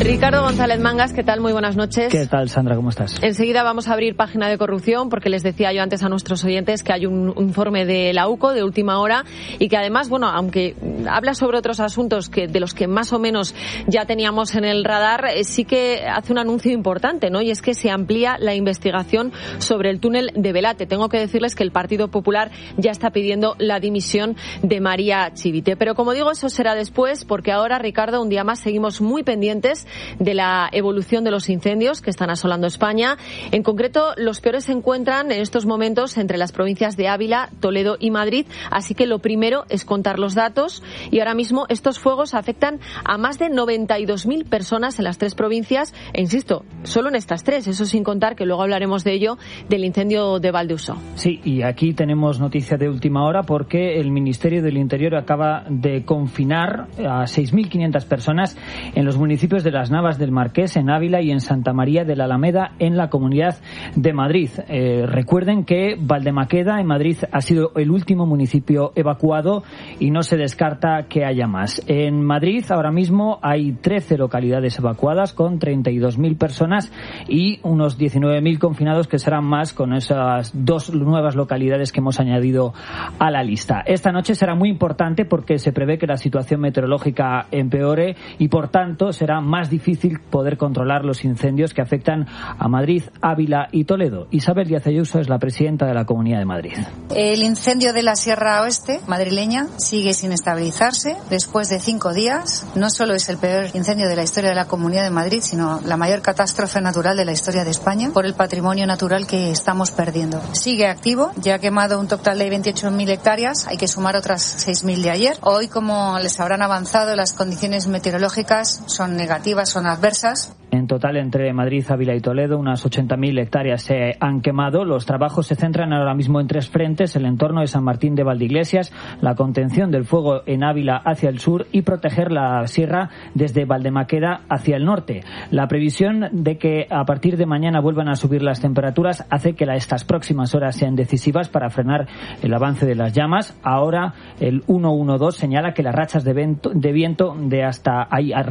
Ricardo González Mangas, ¿qué tal? Muy buenas noches. ¿Qué tal, Sandra? ¿Cómo estás? Enseguida vamos a abrir página de corrupción porque les decía yo antes a nuestros oyentes que hay un informe de la UCO de última hora y que además, bueno, aunque habla sobre otros asuntos que de los que más o menos ya teníamos en el radar, sí que hace un anuncio importante, ¿no? Y es que se amplía la investigación sobre el túnel de Belate. Tengo que decirles que el Partido Popular ya está pidiendo la dimisión de María Chivite. Pero como digo, eso será después porque ahora, Ricardo, un día más seguimos muy pendientes de la evolución de los incendios que están asolando España. En concreto, los peores se encuentran en estos momentos entre las provincias de Ávila, Toledo y Madrid, así que lo primero es contar los datos y ahora mismo estos fuegos afectan a más de 92.000 personas en las tres provincias e insisto, solo en estas tres, eso sin contar que luego hablaremos de ello, del incendio de Valdeusó. Sí, y aquí tenemos noticia de última hora porque el Ministerio del Interior acaba de confinar a 6.500 personas en los municipios de Las Navas del Marqués, en Ávila, y en Santa María de la Alameda, en la Comunidad de Madrid. Recuerden que Valdemaqueda, en Madrid, ha sido el último municipio evacuado y no se descarta que haya más. En Madrid, ahora mismo, hay 13 localidades evacuadas con 32.000 personas y unos 19.000 confinados, que serán más con esas dos nuevas localidades que hemos añadido a la lista. Esta noche será muy importante porque se prevé que la situación meteorológica empeore y, por tanto, será más difícil poder controlar los incendios que afectan a Madrid, Ávila y Toledo. Isabel Díaz Ayuso es la presidenta de la Comunidad de Madrid. El incendio de la Sierra Oeste madrileña sigue sin estabilizarse después de 5 días. No solo es el peor incendio de la historia de la Comunidad de Madrid, sino la mayor catástrofe natural de la historia de España por el patrimonio natural que estamos perdiendo. Sigue activo, ya ha quemado un total de 28.000 hectáreas, hay que sumar otras 6.000 de ayer. Hoy, como les habrán avanzado, las condiciones meteorológicas son negativas, son adversas. En total, entre Madrid, Ávila y Toledo, unas 80.000 hectáreas se han quemado. Los trabajos se centran ahora mismo en 3 frentes: el entorno de San Martín de Valdeiglesias, la contención del fuego en Ávila hacia el sur y proteger la sierra desde Valdemaqueda hacia el norte. La previsión de que a partir de mañana vuelvan a subir las temperaturas hace que estas próximas horas sean decisivas para frenar el avance de las llamas. Ahora el 112 señala que las rachas de viento de hasta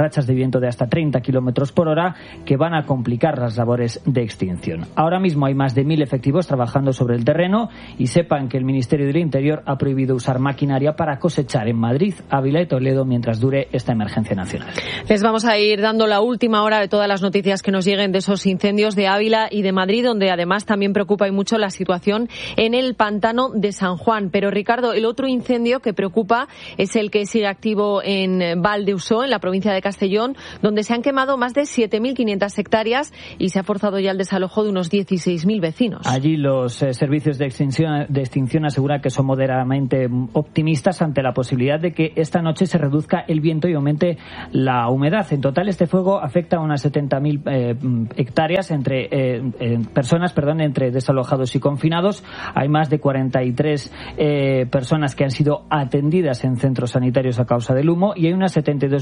30 kilómetros por hora que van a complicar las labores de extinción. Ahora mismo hay más de 1.000 efectivos trabajando sobre el terreno y sepan que el Ministerio del Interior ha prohibido usar maquinaria para cosechar en Madrid, Ávila y Toledo mientras dure esta emergencia nacional. Les vamos a ir dando la última hora de todas las noticias que nos lleguen de esos incendios de Ávila y de Madrid, donde además también preocupa y mucho la situación en el pantano de San Juan. Pero, Ricardo, el otro incendio que preocupa es el que sigue activo en Valdeusó, en la provincia de Castellón, donde se han quemado más de 7.500 hectáreas y se ha forzado ya el desalojo de unos 16.000 vecinos. Allí los servicios de extinción aseguran que son moderadamente optimistas ante la posibilidad de que esta noche se reduzca el viento y aumente la humedad. En total, este fuego afecta a unas 70.000 hectáreas entre desalojados y confinados. Hay más de 43 personas que han sido atendidas en centros sanitarios a causa del humo y hay unas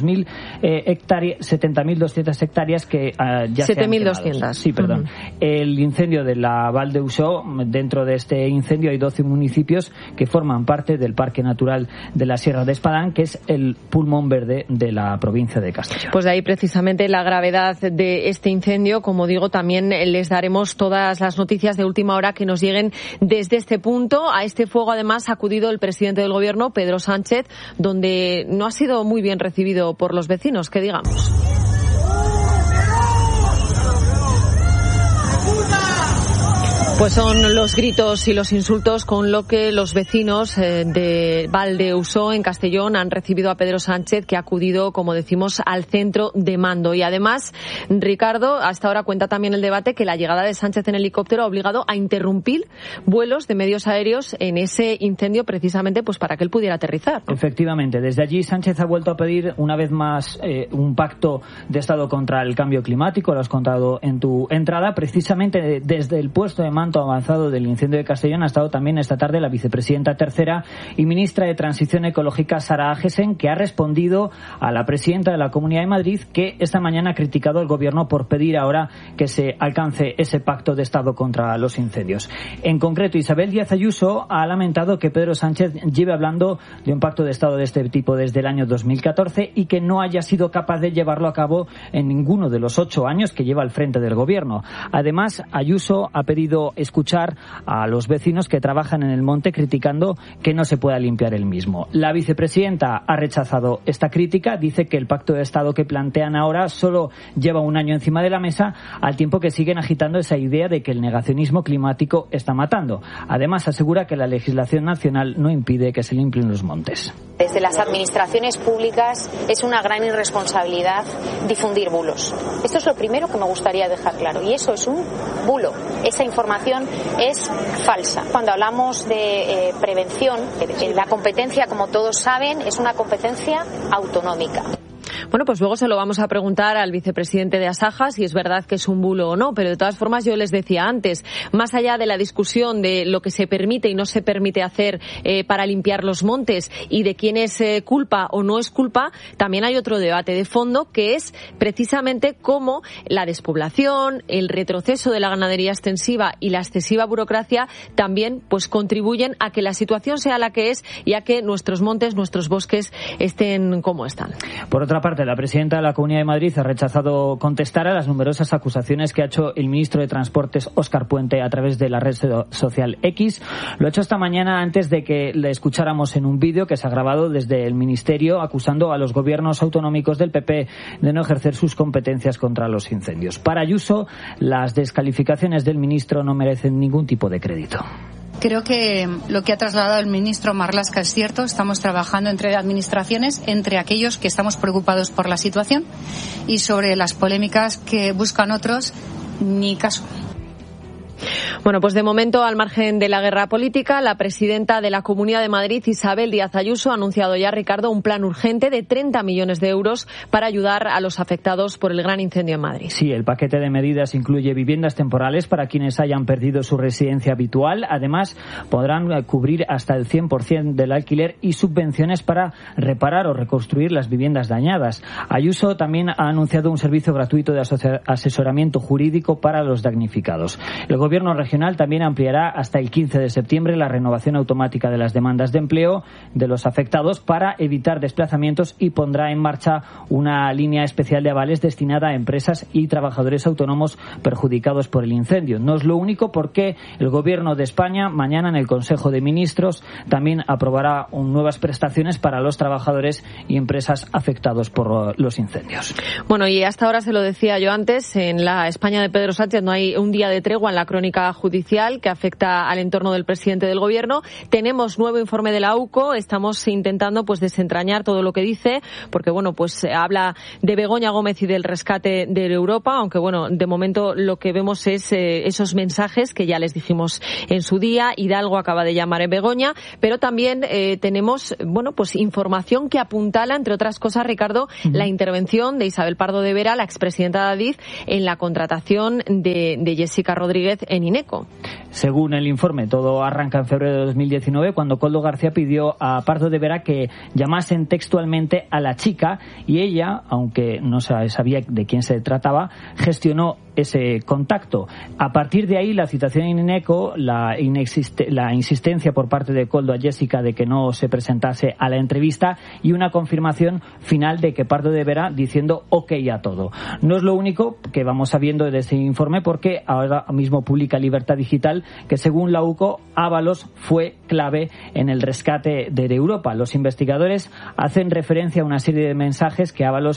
70.200 hectáreas que ya se han quemado. 7.200. Sí, perdón. El incendio de la Valdeusó, dentro de este incendio hay 12 municipios que forman parte del Parque Natural de la Sierra de Espadán, que es el pulmón verde de la provincia de Castellón. Pues de ahí precisamente la gravedad de este incendio. Como digo, también les daremos todas las noticias de última hora que nos lleguen desde este punto. A este fuego además ha acudido el presidente del Gobierno, Pedro Sánchez, donde no ha sido muy bien recibido por los vecinos, que digamos. Pues son los gritos y los insultos con lo que los vecinos de Valdeusó, en Castellón, han recibido a Pedro Sánchez, que ha acudido, como decimos, al centro de mando. Y además, Ricardo, hasta ahora cuenta también el debate que la llegada de Sánchez en helicóptero ha obligado a interrumpir vuelos de medios aéreos en ese incendio, precisamente pues para que él pudiera aterrizar, ¿no? Efectivamente, desde allí Sánchez ha vuelto a pedir una vez más un pacto de Estado contra el cambio climático. Lo has contado en tu entrada. Precisamente desde el puesto de mando cuánto avanzado del incendio de Castellón ha estado también esta tarde la vicepresidenta tercera y ministra de Transición Ecológica, Sara Agesen, que ha respondido a la presidenta de la Comunidad de Madrid, que esta mañana ha criticado al Gobierno por pedir ahora que se alcance ese pacto de Estado contra los incendios. En concreto, Isabel Díaz Ayuso ha lamentado que Pedro Sánchez lleve hablando de un pacto de Estado de este tipo desde el año 2014 y que no haya sido capaz de llevarlo a cabo en ninguno de los 8 años que lleva al frente del Gobierno. Además, Ayuso ha pedido escuchar a los vecinos que trabajan en el monte criticando que no se pueda limpiar el mismo. La vicepresidenta ha rechazado esta crítica, dice que el pacto de Estado que plantean ahora solo lleva un año encima de la mesa, al tiempo que siguen agitando esa idea de que el negacionismo climático está matando. Además, asegura que la legislación nacional no impide que se limpien los montes. Desde las administraciones públicas es una gran irresponsabilidad difundir bulos. Esto es lo primero que me gustaría dejar claro, y eso es un bulo. Esa información es falsa. Cuando hablamos de prevención, la competencia, como todos saben, es una competencia autonómica. Bueno, pues luego se lo vamos a preguntar al vicepresidente de Asaja si es verdad que es un bulo o no, pero de todas formas yo les decía antes, más allá de la discusión de lo que se permite y no se permite hacer para limpiar los montes y de quién es culpa o no es culpa, también hay otro debate de fondo que es precisamente cómo la despoblación, el retroceso de la ganadería extensiva y la excesiva burocracia también pues contribuyen a que la situación sea la que es y a que nuestros montes, nuestros bosques estén como están. Por otra parte, la presidenta de la Comunidad de Madrid ha rechazado contestar a las numerosas acusaciones que ha hecho el ministro de Transportes, Óscar Puente, a través de la red social X. Lo ha hecho esta mañana antes de que le escucháramos en un vídeo que se ha grabado desde el Ministerio acusando a los gobiernos autonómicos del PP de no ejercer sus competencias contra los incendios. Para Ayuso, las descalificaciones del ministro no merecen ningún tipo de crédito. Creo que lo que ha trasladado el ministro Marlaska es cierto. Estamos trabajando entre administraciones, entre aquellos que estamos preocupados por la situación, y sobre las polémicas que buscan otros, ni caso. Bueno, pues de momento, al margen de la guerra política, la presidenta de la Comunidad de Madrid, Isabel Díaz Ayuso, ha anunciado ya, Ricardo, un plan urgente de 30 millones de euros para ayudar a los afectados por el gran incendio en Madrid. Sí, el paquete de medidas incluye viviendas temporales para quienes hayan perdido su residencia habitual. Además, podrán cubrir hasta el 100% del alquiler y subvenciones para reparar o reconstruir las viviendas dañadas. Ayuso también ha anunciado un servicio gratuito de asesoramiento jurídico para los damnificados. El Gobierno regional también ampliará hasta el 15 de septiembre la renovación automática de las demandas de empleo de los afectados para evitar desplazamientos y pondrá en marcha una línea especial de avales destinada a empresas y trabajadores autónomos perjudicados por el incendio. No es lo único, porque el Gobierno de España mañana en el Consejo de Ministros también aprobará nuevas prestaciones para los trabajadores y empresas afectados por los incendios. Bueno, y hasta ahora se lo decía yo antes, en la España de Pedro Sánchez no hay un día de tregua en la crónica judicial que afecta al entorno del presidente del Gobierno. Tenemos nuevo informe de la UCO, estamos intentando pues desentrañar todo lo que dice, porque bueno, pues habla de Begoña Gómez y del rescate de Europa, aunque bueno, de momento lo que vemos es esos mensajes que ya les dijimos en su día. Hidalgo acaba de llamar a Begoña, pero también tenemos bueno, pues información que apuntala, entre otras cosas, Ricardo, la intervención de Isabel Pardo de Vera, la expresidenta de Adif, en la contratación de Jessica Rodríguez en INECO. Según el informe, todo arranca en febrero de 2019, cuando Koldo García pidió a Pardo de Vera que llamasen textualmente a la chica, y ella, aunque no sabía de quién se trataba, gestionó ese contacto. A partir de ahí, la citación en INECO, la insistencia por parte de Koldo a Jessica de que no se presentase a la entrevista, y una confirmación final de que Pardo de Vera diciendo ok a todo. No es lo único que vamos sabiendo de ese informe, porque ahora mismo publica Libertad Digital que, según la UCO, Ábalos fue clave en el rescate de Europa. Los investigadores hacen referencia a una serie de mensajes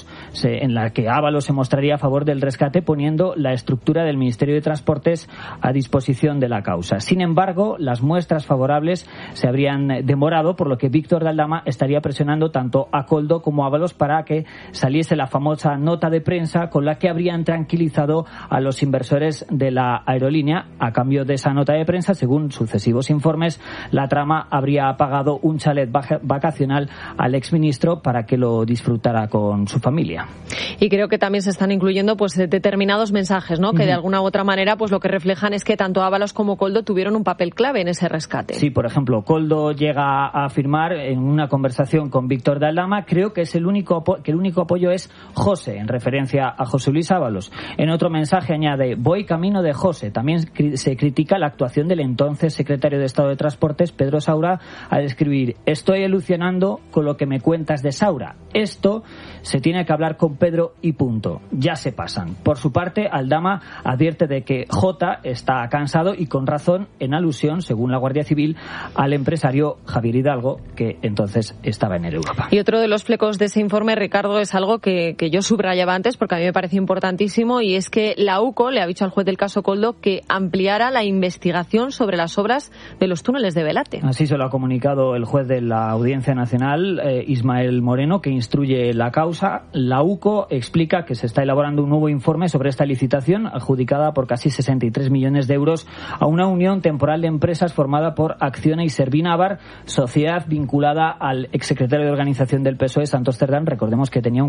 en la que Ábalos se mostraría a favor del rescate, poniendo la estructura del Ministerio de Transportes a disposición de la causa. Sin embargo, las muestras favorables se habrían demorado, por lo que Víctor de Aldama estaría presionando tanto a Koldo como a Ábalos para que saliese la famosa nota de prensa con la que habrían tranquilizado a los inversores de la aerolínea. A cambio de esa nota de prensa, según sucesivos informes, la trama habría pagado un chalet vacacional al exministro para que lo disfrutara con su familia. Y creo que también se están incluyendo pues determinados mensajes, ¿no? Que de alguna u otra manera pues lo que reflejan es que tanto Ábalos como Koldo tuvieron un papel clave en ese rescate. Sí, por ejemplo, Koldo llega a afirmar en una conversación con Víctor de Aldama, creo que es el único apoyo es José, en referencia a José Luis Ábalos. En otro mensaje añade, voy camino de José. También se critica la actuación del entonces secretario de Estado de Transportes, Pedro Saura, al escribir, estoy alucinando con lo que me cuentas de Saura. Esto se tiene que hablar con Pedro y punto. Ya se pasan. Por su parte, Aldama advierte de que J está cansado y con razón, en alusión, según la Guardia Civil, al empresario Javier Hidalgo, que entonces estaba en el Europa. Y otro de los flecos de ese informe, Ricardo, es algo que yo subrayaba antes porque a mí me parece importantísimo, y es que la UCO le ha dicho al juez del caso Koldo que ampliara la investigación sobre las obras de los túneles de Belate. Así se lo ha comunicado el juez de la Audiencia Nacional, Ismael Moreno, que instruye la causa. La UCO explica que se está elaborando un nuevo informe sobre esta licitación adjudicada por casi 63 millones de euros a una unión temporal de empresas formada por Acciona y Servinavar, sociedad vinculada al exsecretario de Organización del PSOE, Santos Cerdán, recordemos que tenía un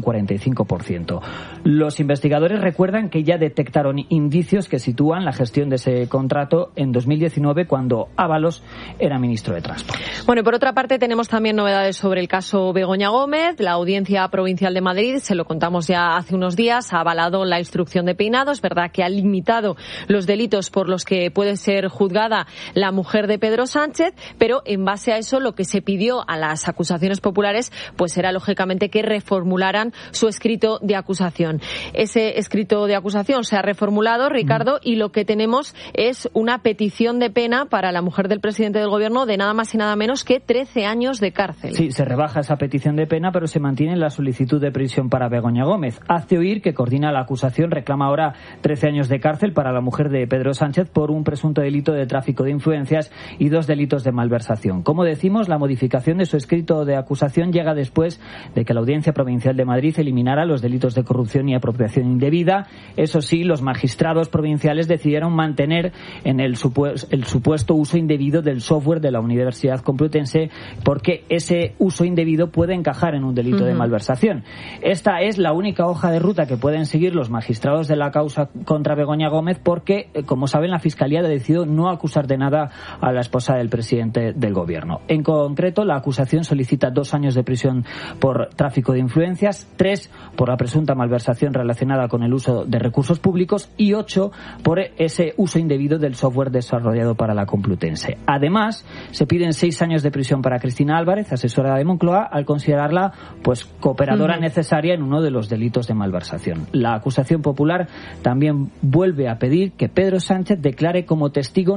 45%. Los investigadores recuerdan que ya detectaron indicios que sitúan la gestión de ese contrato en 2019, cuando Ábalos era ministro de Transporte. Bueno, y por otra parte tenemos también novedades sobre el caso Begoña Gómez. La Audiencia Provincial de Madrid, se lo contamos ya hace unos días, ha avalado la instrucción de peinado. Es verdad que ha limitado los delitos por los que puede ser juzgada la mujer de Pedro Sánchez, pero en base a eso lo que se pidió a las acusaciones populares pues era lógicamente que reformularan su escrito de acusación. Ese escrito de acusación se ha reformulado, Ricardo, y lo que tenemos es una petición de pena para la mujer del presidente del gobierno de nada más y nada menos que 13 años de cárcel. Sí, se rebaja esa petición de pena, pero se mantiene la solicitud de prisión para Begoña Gómez. Hace oír que coordina la acusación, reclama ahora 13 años de cárcel para la mujer de Pedro Sánchez por un presunto delito de tráfico de influencias y 2 delitos de malversación. Como decimos, la modificación de su escrito de acusación llega después de que la Audiencia Provincial de Madrid eliminara los delitos de corrupción y apropiación indebida. Eso sí, los magistrados provinciales decidieron mantener en el supuesto uso indebido del software de la Universidad Complutense, porque ese uso indebido puede encajar en un delito de malversación. Esta es la única hoja de ruta que pueden seguir los magistrados de la causa contra Begoña Gómez, porque, como saben, la Fiscalía ha decidido no acusar de nada a la esposa del presidente del gobierno. En concreto, la acusación solicita 2 años de prisión por tráfico de influencias, 3 por la presunta malversación relacionada con el uso de recursos públicos y 8 por ese uso indebido del software desarrollado para la Complutense. Además, se piden 6 años de prisión para Cristina Álvarez, asesora de Moncloa, al considerarla pues cooperadora necesaria en uno de los delitos de malversación. La acusación popular también vuelve a pedir que Pedro Sánchez declare como testigo en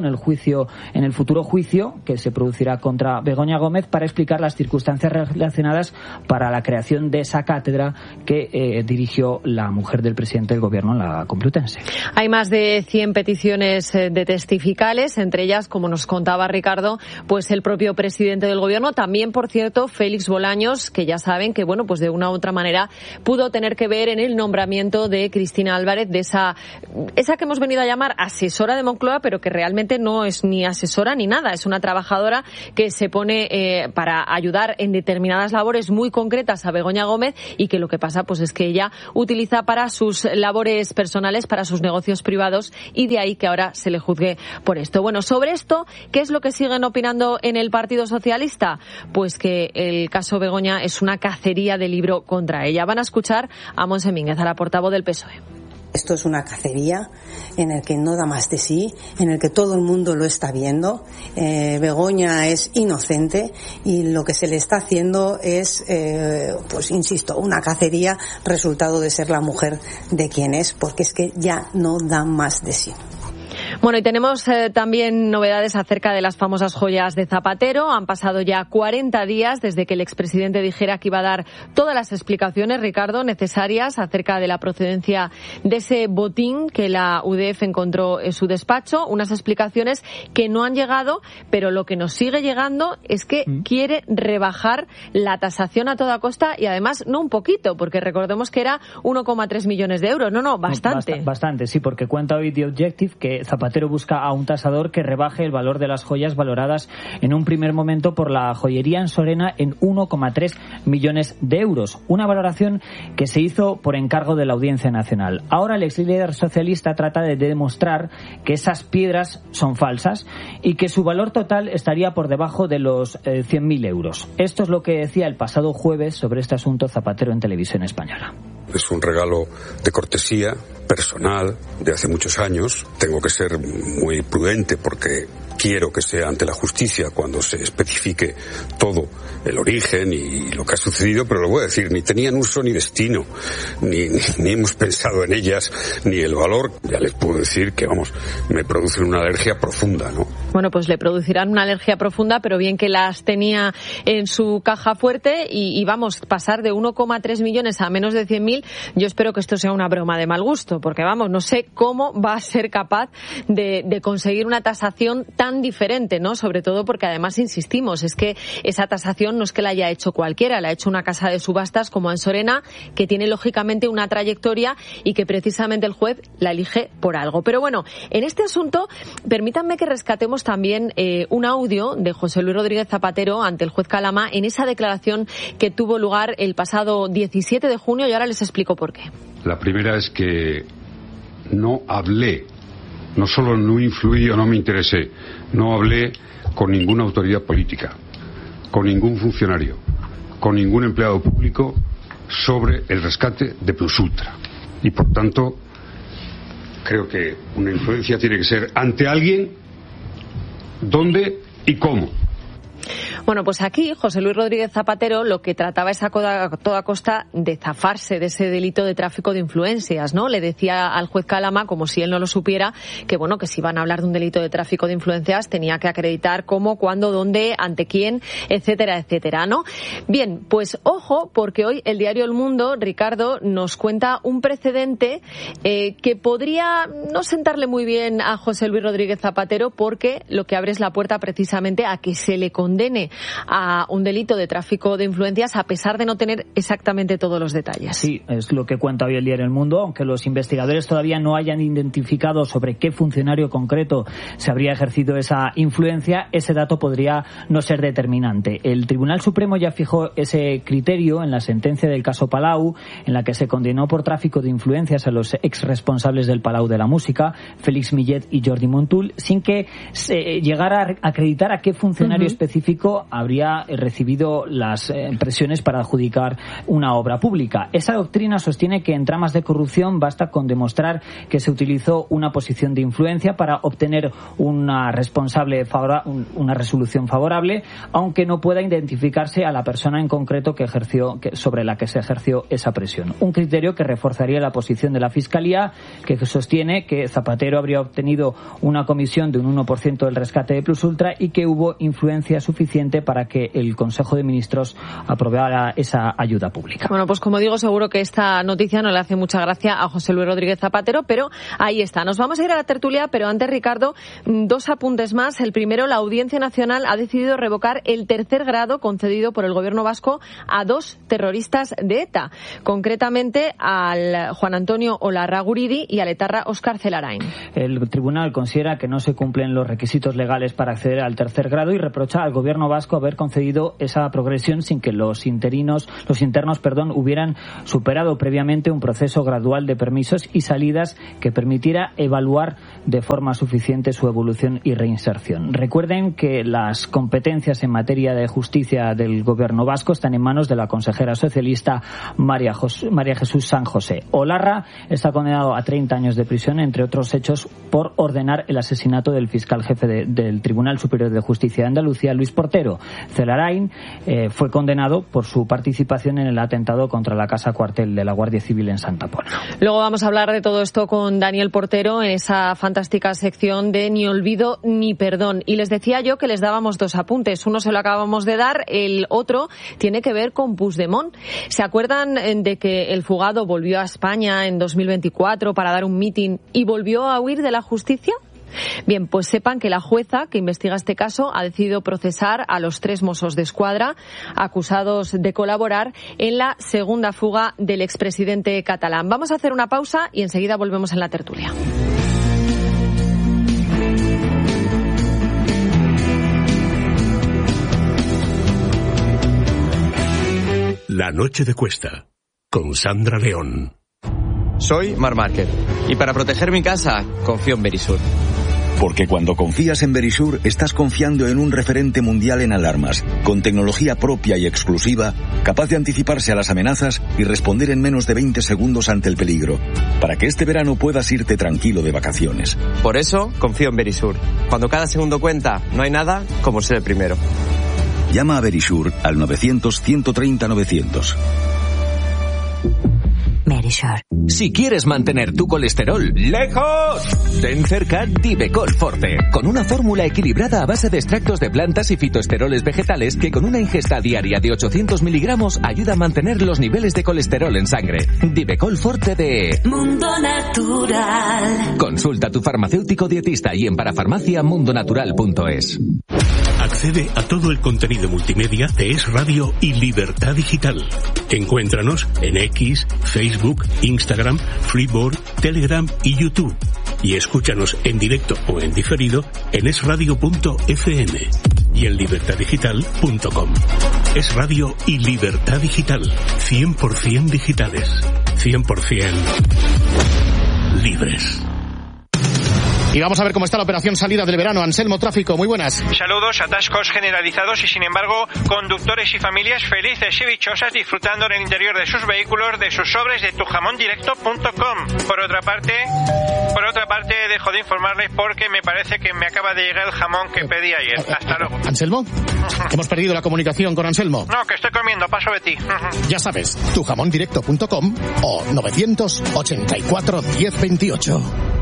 el futuro juicio que se producirá contra Begoña Gómez para explicar las circunstancias relacionadas para la creación de esa cátedra que dirigió la mujer del presidente del gobierno en la Complutense. Hay más de 100 peticiones de testificales, entre ellas, como nos contaba Ricardo, pues el propio presidente del gobierno, también, por cierto, Félix Bolaños, que ya saben que, bueno, pues de una u otra manera pudo tener que ver en el nombramiento de Cristina Álvarez, de esa que hemos venido a llamar asesora de Moncloa, pero que realmente no es ni asesora ni nada, es una trabajadora que se pone para ayudar en determinadas labores muy concretas a Begoña Gómez, y que lo que pasa pues es que ella utiliza para sus labores personales, para sus negocios privados, y de ahí que ahora se le juzgue por esto. Bueno, sobre esto, ¿qué es lo que siguen opinando en el Partido Socialista? Pues que el caso Begoña es una cacería de libro contra ella. Van a escuchar a Montse Mínguez, a la portavoz del PSOE. Esto es una cacería en el que no da más de sí, en el que todo el mundo lo está viendo. Begoña es inocente y lo que se le está haciendo es, pues insisto, una cacería resultado de ser la mujer de quien es, porque es que ya no da más de sí. Bueno, y tenemos también novedades acerca de las famosas joyas de Zapatero. Han pasado ya 40 días desde que el expresidente dijera que iba a dar todas las explicaciones, Ricardo, necesarias acerca de la procedencia de ese botín que la UDF encontró en su despacho. Unas explicaciones que no han llegado, pero lo que nos sigue llegando es que quiere rebajar la tasación a toda costa, y además no un poquito, porque recordemos que era 1,3 millones de euros. No, bastante. Bastante, sí, porque cuenta hoy The Objective que Zapatero Zapatero busca a un tasador que rebaje el valor de las joyas valoradas en un primer momento por la joyería en Sorena en 1,3 millones de euros. Una valoración que se hizo por encargo de la Audiencia Nacional. Ahora el ex líder socialista trata de demostrar que esas piedras son falsas y que su valor total estaría por debajo de los 100.000 euros. Esto es lo que decía el pasado jueves sobre este asunto Zapatero en Televisión Española. Es un regalo de cortesía personal de hace muchos años. Tengo que ser muy prudente porque quiero que sea ante la justicia cuando se especifique todo el origen y lo que ha sucedido, pero lo voy a decir, ni tenían uso ni destino, ni hemos pensado en ellas, ni el valor. Ya les puedo decir que, vamos, me producen una alergia profunda, ¿no? Bueno, pues le producirán una alergia profunda, pero bien que las tenía en su caja fuerte y vamos, pasar de 1,3 millones a menos de 100.000, yo espero que esto sea una broma de mal gusto, porque vamos, no sé cómo va a ser capaz de conseguir una tasación tan diferente, ¿no? Sobre todo porque además insistimos, es que esa tasación no es que la haya hecho cualquiera, la ha hecho una casa de subastas como Ansorena, que tiene lógicamente una trayectoria y que precisamente el juez la elige por algo. Pero bueno, en este asunto, permítanme que rescatemos también un audio de José Luis Rodríguez Zapatero ante el juez Calama en esa declaración que tuvo lugar el pasado 17 de junio y ahora les explico por qué. La primera es que no hablé, no solo no influí o no me interesé, no hablé con ninguna autoridad política, con ningún funcionario, con ningún empleado público sobre el rescate de Plus Ultra. Y por tanto, creo que una influencia tiene que ser ante alguien, dónde y cómo. Bueno, pues aquí José Luis Rodríguez Zapatero lo que trataba es a toda costa de zafarse de ese delito de tráfico de influencias, ¿no? Le decía al juez Calama, como si él no lo supiera, que bueno, que si iban a hablar de un delito de tráfico de influencias tenía que acreditar cómo, cuándo, dónde, ante quién, etcétera, etcétera, ¿no? Bien, pues ojo, porque hoy el diario El Mundo, Ricardo, nos cuenta un precedente que podría no sentarle muy bien a José Luis Rodríguez Zapatero, porque lo que abre es la puerta precisamente a que se le condene a un delito de tráfico de influencias a pesar de no tener exactamente todos los detalles. Sí, es lo que cuenta hoy el diario El Mundo, aunque los investigadores todavía no hayan identificado sobre qué funcionario concreto se habría ejercido esa influencia, ese dato podría no ser determinante. El Tribunal Supremo ya fijó ese criterio en la sentencia del caso Palau, en la que se condenó por tráfico de influencias a los exresponsables del Palau de la Música, Félix Millet y Jordi Montul, sin que se llegara a acreditar a qué funcionario específico habría recibido las presiones para adjudicar una obra pública. Esa doctrina sostiene que en tramas de corrupción basta con demostrar que se utilizó una posición de influencia para obtener una resolución favorable, aunque no pueda identificarse a la persona en concreto sobre la que se ejerció esa presión. Un criterio que reforzaría la posición de la Fiscalía, que sostiene que Zapatero habría obtenido una comisión de un 1% del rescate de Plus Ultra y que hubo influencia suficiente para que el Consejo de Ministros aprobara esa ayuda pública. Bueno, pues como digo, seguro que esta noticia no le hace mucha gracia a José Luis Rodríguez Zapatero, pero ahí está. Nos vamos a ir a la tertulia, pero antes, Ricardo, dos apuntes más. El primero, la Audiencia Nacional ha decidido revocar el tercer grado concedido por el Gobierno vasco a dos terroristas de ETA, concretamente al Juan Antonio Olarraguridi y al etarra Óscar Zelarain. El tribunal considera que no se cumplen los requisitos legales para acceder al tercer grado y reprocha al Gobierno vasco haber concedido esa progresión sin que los internos hubieran superado previamente un proceso gradual de permisos y salidas que permitiera evaluar de forma suficiente su evolución y reinserción. Recuerden que las competencias en materia de justicia del Gobierno vasco están en manos de la consejera socialista María Jesús San José. Olarra está condenado a 30 años de prisión, entre otros hechos, por ordenar el asesinato del fiscal jefe del Tribunal Superior de Justicia de Andalucía, Luis Portero. Zelarain fue condenado por su participación en el atentado contra la casa cuartel de la Guardia Civil en Santa Pola. Luego vamos a hablar de todo esto con Daniel Portero en esa fantástica sección de Ni olvido ni perdón. Y les decía yo que les dábamos dos apuntes. Uno se lo acabamos de dar, el otro tiene que ver con Puigdemont. ¿Se acuerdan de que el fugado volvió a España en 2024 para dar un mitin y volvió a huir de la justicia? Bien, pues sepan que la jueza que investiga este caso ha decidido procesar a los 3 Mossos de Escuadra acusados de colaborar en la segunda fuga del expresidente catalán. Vamos a hacer una pausa y enseguida volvemos en la tertulia. La noche de Cuesta, con Sandra León. Soy Marc Márquez y para proteger mi casa confío en Verisur. Porque cuando confías en Verisur, estás confiando en un referente mundial en alarmas, con tecnología propia y exclusiva, capaz de anticiparse a las amenazas y responder en menos de 20 segundos ante el peligro, para que este verano puedas irte tranquilo de vacaciones. Por eso confío en Verisur. Cuando cada segundo cuenta, no hay nada como ser el primero. Llama a Verisur al 900-130-900. Verisur. Si quieres mantener tu colesterol lejos, ten cerca Divecol Forte, con una fórmula equilibrada a base de extractos de plantas y fitoesteroles vegetales que con una ingesta diaria de 800 miligramos ayuda a mantener los niveles de colesterol en sangre. Divecol Forte de Mundo Natural. Consulta a tu farmacéutico dietista y en parafarmaciamundonatural.es. Accede a todo el contenido multimedia de Es Radio y Libertad Digital. Encuéntranos en X, Facebook, Instagram, Freeboard, Telegram y YouTube. Y escúchanos en directo o en diferido en esradio.fm y en libertaddigital.com. Es Radio y Libertad Digital. 100% digitales. 100% libres. Y vamos a ver cómo está la operación salida del verano. Anselmo Tráfico, muy buenas. Saludos, atascos generalizados y sin embargo conductores y familias felices y dichosas disfrutando en el interior de sus vehículos de sus sobres de tujamondirecto.com. Por otra parte, dejo de informarles porque me parece que me acaba de llegar el jamón que pedí ayer. Hasta luego. ¿Anselmo? Hemos perdido la comunicación con Anselmo. No, que estoy comiendo, paso de ti. Ya sabes, tujamondirecto.com o 984 1028.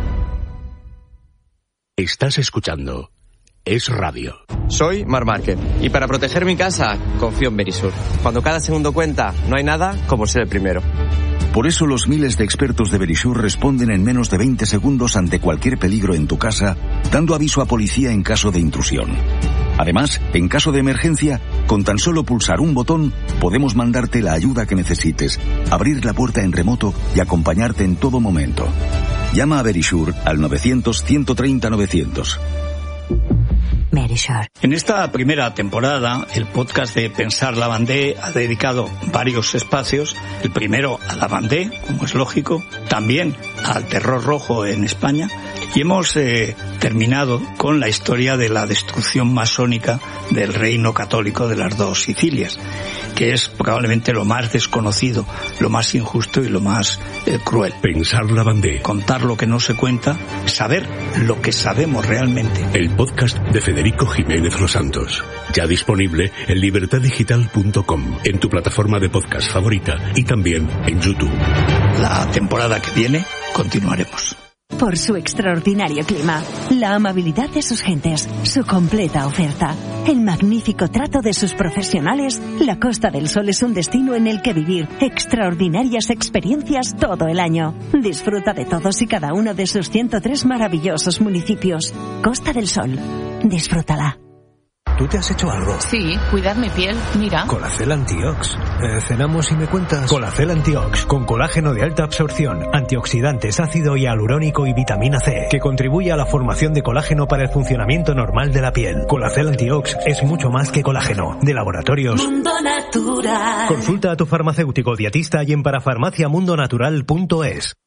Estás escuchando Es Radio. Soy Marc Márquez y para proteger mi casa confío en Verisur. Cuando cada segundo cuenta, no hay nada como ser el primero. Por eso los miles de expertos de Verisur responden en menos de 20 segundos ante cualquier peligro en tu casa, dando aviso a policía en caso de intrusión. Además, en caso de emergencia, con tan solo pulsar un botón, podemos mandarte la ayuda que necesites, abrir la puerta en remoto y acompañarte en todo momento. Llama a Verisur al 900-130-900. Verisur. En esta primera temporada, el podcast de Pensar la Bandé ha dedicado varios espacios. El primero a la Bandé, como es lógico, también al terror rojo en España. Y hemos terminado con la historia de la destrucción masónica del reino católico de las dos Sicilias, que es probablemente lo más desconocido, lo más injusto y lo más cruel. Pensar la Bandé. Contar lo que no se cuenta, saber lo que sabemos realmente. El podcast de Federico Jiménez Los Santos. Ya disponible en libertaddigital.com, en tu plataforma de podcast favorita y también en YouTube. La temporada que viene continuaremos. Por su extraordinario clima, la amabilidad de sus gentes, su completa oferta, el magnífico trato de sus profesionales, la Costa del Sol es un destino en el que vivir extraordinarias experiencias todo el año. Disfruta de todos y cada uno de sus 103 maravillosos municipios. Costa del Sol, disfrútala. ¿Tú te has hecho algo? Sí, cuidar mi piel, mira. Colacel Antiox. Cenamos y me cuentas. Colacel Antiox, con colágeno de alta absorción, antioxidantes, ácido hialurónico y vitamina C, que contribuye a la formación de colágeno para el funcionamiento normal de la piel. Colacel Antiox es mucho más que colágeno. De Laboratorios Mundo Natural. Consulta a tu farmacéutico dietista y en parafarmaciamundonatural.es.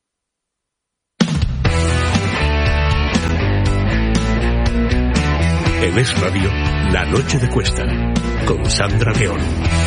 En Es Radio, La Noche de Cuesta, con Sandra León.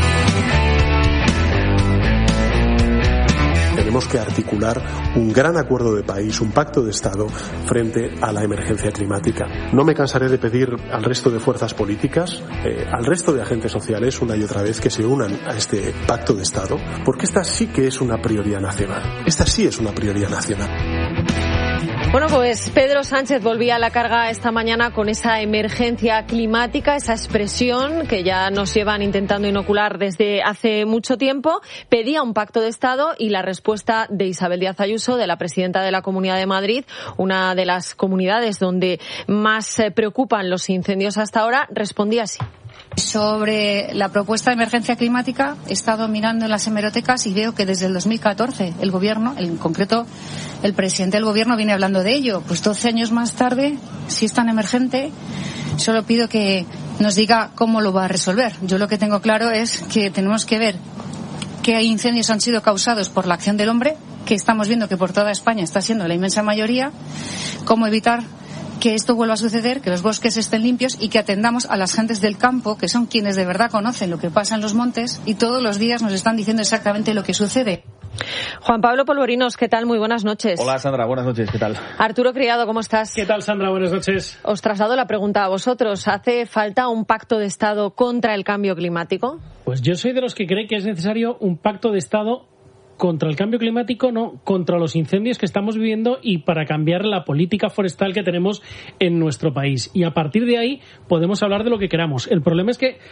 Tenemos que articular un gran acuerdo de país, un pacto de Estado frente a la emergencia climática. No me cansaré de pedir al resto de fuerzas políticas, al resto de agentes sociales, una y otra vez, que se unan a este pacto de Estado, porque esta sí que es una prioridad nacional. Esta sí es una prioridad nacional. Bueno, pues Pedro Sánchez volvía a la carga esta mañana con esa emergencia climática, esa expresión que ya nos llevan intentando inocular desde hace mucho tiempo. Pedía un pacto de Estado y la respuesta de Isabel Díaz Ayuso, de la presidenta de la Comunidad de Madrid, una de las comunidades donde más preocupan los incendios hasta ahora, respondía así. Sobre la propuesta de emergencia climática, he estado mirando en las hemerotecas y veo que desde el 2014 el Gobierno, en concreto el presidente del Gobierno, viene hablando de ello. Pues 12 años más tarde, si es tan emergente, solo pido que nos diga cómo lo va a resolver. Yo lo que tengo claro es que tenemos que ver qué incendios han sido causados por la acción del hombre, que estamos viendo que por toda España está siendo la inmensa mayoría, cómo evitar que esto vuelva a suceder, que los bosques estén limpios y que atendamos a las gentes del campo, que son quienes de verdad conocen lo que pasa en los montes y todos los días nos están diciendo exactamente lo que sucede. Juan Pablo Polvorinos, ¿qué tal? Muy buenas noches. Hola Sandra, buenas noches, ¿qué tal? Arturo Criado, ¿cómo estás? ¿Qué tal, Sandra? Buenas noches. Os traslado la pregunta a vosotros. ¿Hace falta un pacto de Estado contra el cambio climático? Pues yo soy de los que cree que es necesario un pacto de Estado contra el cambio climático, no, contra los incendios que estamos viviendo y para cambiar la política forestal que tenemos en nuestro país. Y a partir de ahí podemos hablar de lo que queramos. El problema es que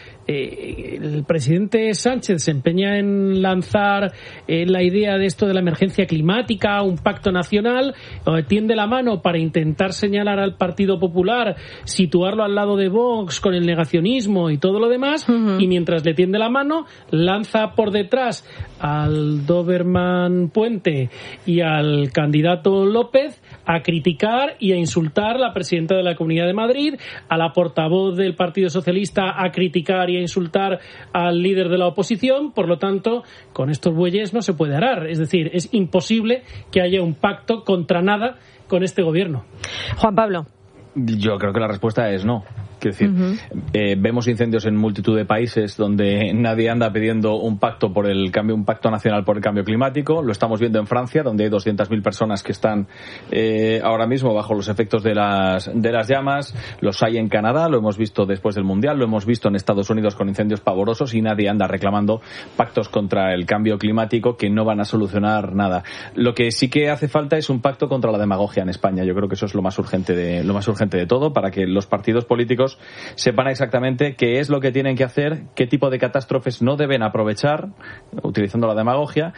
el presidente Sánchez se empeña en lanzar la idea de esto de la emergencia climática, un pacto nacional, tiende la mano para intentar señalar al Partido Popular, situarlo al lado de Vox con el negacionismo y todo lo demás, y mientras le tiende la mano, lanza por detrás al Doberman Puente y al candidato López a criticar y a insultar a la presidenta de la Comunidad de Madrid, a la portavoz del Partido Socialista a criticar y a insultar al líder de la oposición. Por lo tanto, con estos bueyes no se puede arar. Es decir, es imposible que haya un pacto contra nada con este gobierno. Juan Pablo. Yo creo que la respuesta es no. Quiero decir, vemos incendios en multitud de países donde nadie anda pidiendo un pacto por el cambio, un pacto nacional por el cambio climático. Lo estamos viendo en Francia, donde hay 200.000 personas que están ahora mismo bajo los efectos de las llamas. Los hay en Canadá, lo hemos visto después del Mundial, lo hemos visto en Estados Unidos con incendios pavorosos y nadie anda reclamando pactos contra el cambio climático que no van a solucionar nada. Lo que sí que hace falta es un pacto contra la demagogia en España. Yo creo que eso es lo más urgente de todo, para que los partidos políticos sepan exactamente qué es lo que tienen que hacer, qué tipo de catástrofes no deben aprovechar utilizando la demagogia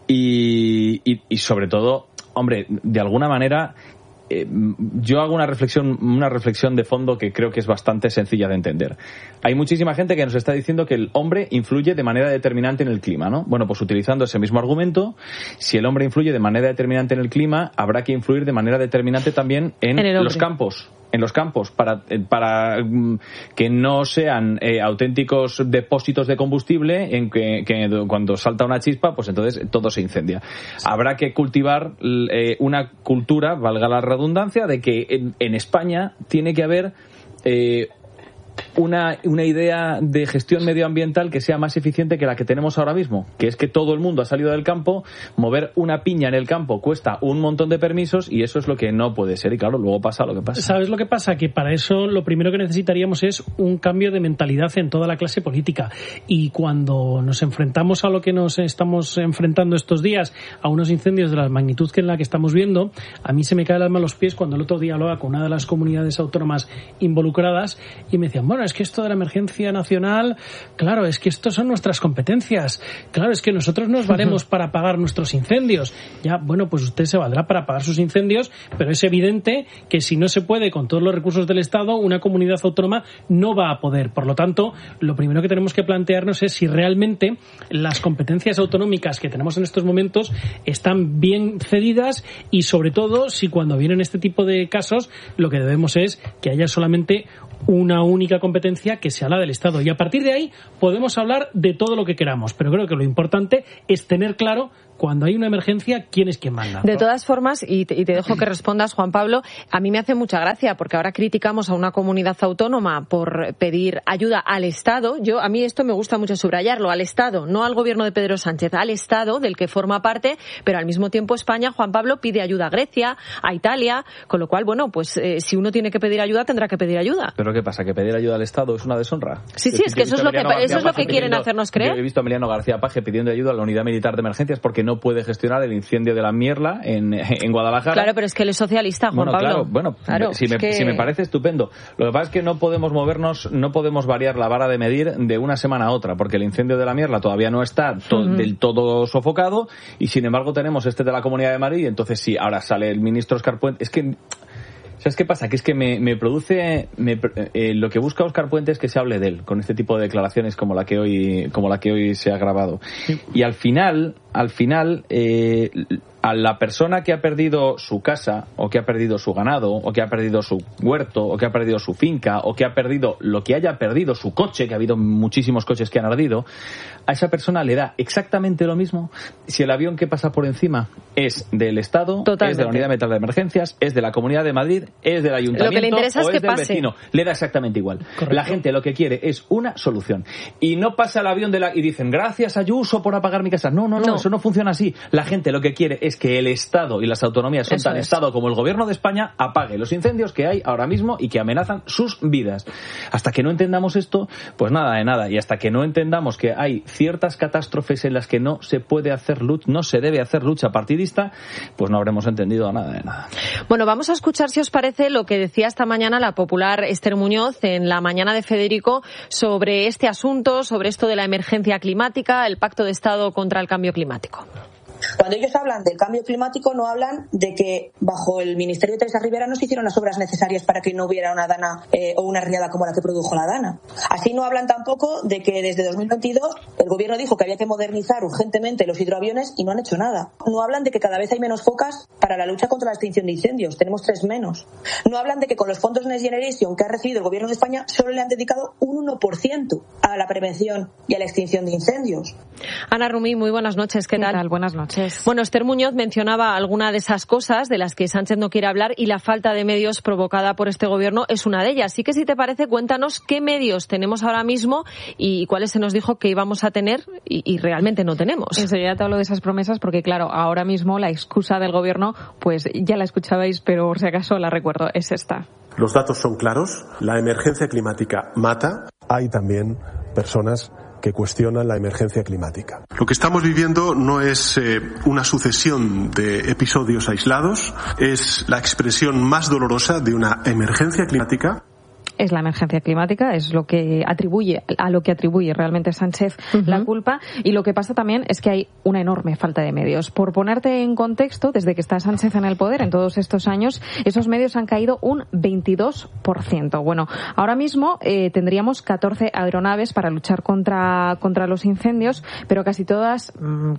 y sobre todo, hombre, de alguna manera yo hago una reflexión de fondo que creo que es bastante sencilla de entender. Hay muchísima gente que nos está diciendo que el hombre influye de manera determinante en el clima, ¿no? Bueno, pues utilizando ese mismo argumento, si el hombre influye de manera determinante en el clima, habrá que influir de manera determinante también en los campos. En los campos, para que no sean auténticos depósitos de combustible en que cuando salta una chispa, pues entonces todo se incendia. Habrá que cultivar una cultura, valga la redundancia, de que en España tiene que haber una idea de gestión medioambiental que sea más eficiente que la que tenemos ahora mismo, que es que todo el mundo ha salido del campo, mover una piña en el campo cuesta un montón de permisos y eso es lo que no puede ser y claro, luego pasa lo que pasa. ¿Sabes lo que pasa? Que para eso lo primero que necesitaríamos es un cambio de mentalidad en toda la clase política y cuando nos enfrentamos a lo que nos estamos enfrentando estos días, a unos incendios de la magnitud que en la que estamos viendo, a mí se me cae el alma a los pies cuando el otro día hablaba con una de las comunidades autónomas involucradas y me decían, bueno, es que esto de la emergencia nacional, claro, es que esto son nuestras competencias, claro, es que nosotros nos valemos para apagar nuestros incendios. Ya, bueno, pues usted se valdrá para apagar sus incendios, pero es evidente que si no se puede con todos los recursos del Estado, una comunidad autónoma no va a poder. Por lo tanto, lo primero que tenemos que plantearnos es si realmente las competencias autonómicas que tenemos en estos momentos están bien cedidas y, sobre todo, si cuando vienen este tipo de casos, lo que debemos es que haya solamente una única competencia que sea la del Estado. Y a partir de ahí podemos hablar de todo lo que queramos, pero creo que lo importante es tener claro cuando hay una emergencia, ¿quién es quien manda? De todas formas, y te dejo que respondas, Juan Pablo, a mí me hace mucha gracia, porque ahora criticamos a una comunidad autónoma por pedir ayuda al Estado. A mí esto me gusta mucho subrayarlo, al Estado, no al gobierno de Pedro Sánchez, al Estado del que forma parte, pero al mismo tiempo España, Juan Pablo, pide ayuda a Grecia, a Italia, con lo cual, bueno, pues si uno tiene que pedir ayuda, tendrá que pedir ayuda. ¿Pero qué pasa? ¿Que pedir ayuda al Estado es una deshonra? Sí, es que eso es lo que quieren hacernos creer. Yo he visto a Emiliano García Paje pidiendo ayuda a la Unidad Militar de Emergencias porque no puede gestionar el incendio de la Mierla en Guadalajara. Claro, pero es que él es socialista, Juan Pablo. Claro, si me parece estupendo. Lo que pasa es que no podemos movernos, no podemos variar la vara de medir de una semana a otra, porque el incendio de la Mierla todavía no está del todo sofocado y sin embargo tenemos este de la Comunidad de Madrid y entonces sí, ahora sale el ministro Óscar Puente. Es que ¿sabes qué pasa? Que es que me produce lo que busca Óscar Puente es que se hable de él con este tipo de declaraciones como la que hoy se ha grabado. Sí. Y al final a la persona que ha perdido su casa, o que ha perdido su ganado, o que ha perdido su huerto, o que ha perdido su finca, o que ha perdido lo que haya perdido, su coche, que ha habido muchísimos coches que han ardido, a esa persona le da exactamente lo mismo si el avión que pasa por encima es del Estado, Totalmente. es de la Unidad Metal de Emergencias, es de la Comunidad de Madrid, es del Ayuntamiento, lo que le interesa o es que del pase. vecino. Le da exactamente igual. Correcto. La gente lo que quiere es una solución. Y no pasa el avión y dicen, gracias Ayuso por apagar mi casa. No, eso no funciona así. La gente lo que quiere es que el Estado y las autonomías son Eso tan es. Estado como el Gobierno de España apague los incendios que hay ahora mismo y que amenazan sus vidas. Hasta que no entendamos esto, pues nada de nada. Y hasta que no entendamos que hay ciertas catástrofes en las que no se puede hacer no se debe hacer lucha partidista, pues no habremos entendido nada de nada. Bueno, vamos a escuchar, si os parece, lo que decía esta mañana la popular Esther Muñoz en la mañana de Federico sobre este asunto, sobre esto de la emergencia climática, el Pacto de Estado contra el Cambio Climático. Cuando ellos hablan del cambio climático, no hablan de que bajo el Ministerio de Teresa Rivera no se hicieron las obras necesarias para que no hubiera una dana o una riada como la que produjo la dana. Así no hablan tampoco de que desde 2022 el gobierno dijo que había que modernizar urgentemente los hidroaviones y no han hecho nada. No hablan de que cada vez hay menos focas para la lucha contra la extinción de incendios. Tenemos 3 menos. No hablan de que con los fondos Next Generation que ha recibido el gobierno de España solo le han dedicado un 1% a la prevención y a la extinción de incendios. Ana Rumí, muy buenas noches. ¿Qué tal? Buenas noches. Bueno, Esther Muñoz mencionaba alguna de esas cosas de las que Sánchez no quiere hablar y la falta de medios provocada por este gobierno es una de ellas. Así que, si te parece, cuéntanos qué medios tenemos ahora mismo y cuáles se nos dijo que íbamos a tener y realmente no tenemos. Enseguida te hablo de esas promesas porque, claro, ahora mismo la excusa del gobierno, pues ya la escuchabais, pero por si acaso la recuerdo, es esta. Los datos son claros, la emergencia climática mata. Hay también personas que cuestionan la emergencia climática. Lo que estamos viviendo no es una sucesión de episodios aislados, es la expresión más dolorosa de una emergencia climática. Es la emergencia climática, es lo que atribuye realmente Sánchez la culpa, y lo que pasa también es que hay una enorme falta de medios. Por ponerte en contexto, desde que está Sánchez en el poder en todos estos años, esos medios han caído un 22%. Bueno, ahora mismo tendríamos 14 aeronaves para luchar contra los incendios, pero casi todas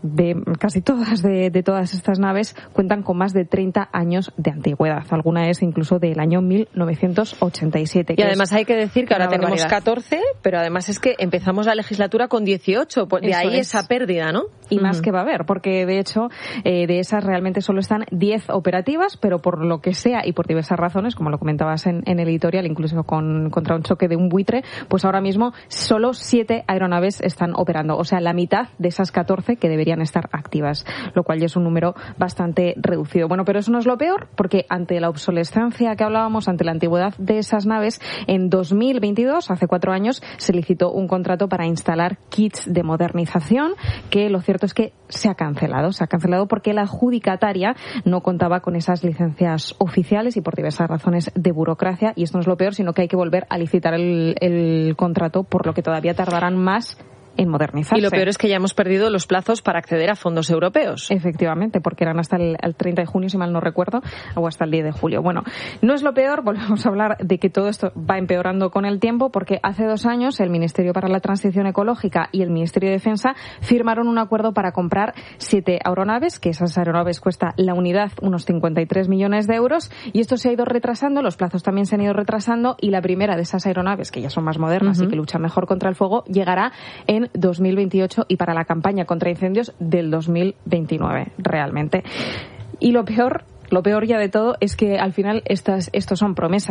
de todas estas naves cuentan con más de 30 años de antigüedad. Alguna es incluso del año 1987. Y además hay que decir que ahora tenemos barbaridad. 14, pero además es que empezamos la legislatura con 18, de Eso ahí es. esa pérdida, ¿no? Y más que va a haber, porque de hecho de esas realmente solo están 10 operativas, pero por lo que sea y por diversas razones, como lo comentabas en el editorial, incluso contra un choque de un buitre, pues ahora mismo solo 7 aeronaves están operando, o sea, la mitad de esas 14 que deberían estar activas, lo cual ya es un número bastante reducido. Bueno, pero eso no es lo peor, porque ante la obsolescencia que hablábamos, ante la antigüedad de esas naves, en 2022, hace 4 años, se licitó un contrato para instalar kits de modernización, que lo cierto es que se ha cancelado. Se ha cancelado porque la adjudicataria no contaba con esas licencias oficiales y por diversas razones de burocracia. Y esto no es lo peor, sino que hay que volver a licitar el contrato, por lo que todavía tardarán más en modernizarse. Y lo peor es que ya hemos perdido los plazos para acceder a fondos europeos. Efectivamente, porque eran hasta el 30 de junio, si mal no recuerdo, o hasta el 10 de julio. Bueno, no es lo peor, volvemos a hablar de que todo esto va empeorando con el tiempo, porque hace 2 años el Ministerio para la Transición Ecológica y el Ministerio de Defensa firmaron un acuerdo para comprar 7 aeronaves, que esas aeronaves cuesta la unidad unos 53 millones de euros, y esto se ha ido retrasando, los plazos también se han ido retrasando, y la primera de esas aeronaves, que ya son más modernas y que luchan mejor contra el fuego, llegará en 2028 y para la campaña contra incendios del 2029, realmente. Y lo peor ya de todo es que al final estos son promesas.